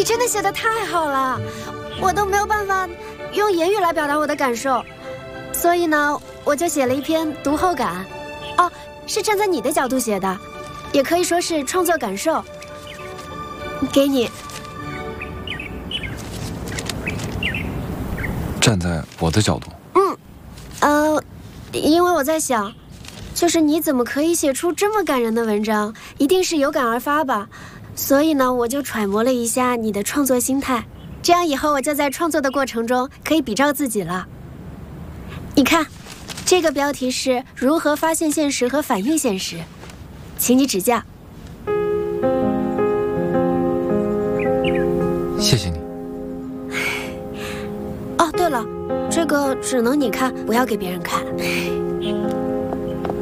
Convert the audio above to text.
真的写得太好了，我都没有办法用言语来表达我的感受，所以呢，我就写了一篇读后感。哦，是站在你的角度写的，也可以说是创作感受。给你。 站在我的角度。 因为我在想，就是你怎么可以写出这么感人的文章，一定是有感而发吧。所以呢，我就揣摩了一下你的创作心态，这样以后我就在创作的过程中可以比照自己了。你看，这个标题是如何发现现实和反映现实，请你指教。 谢谢你。 哦，对了，这个只能你看，不要给别人看。